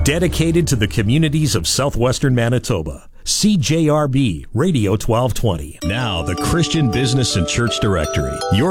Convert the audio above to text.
Dedicated to the communities of southwestern Manitoba. CJRB Radio 1220. Now, the Christian Business and Church Directory. Your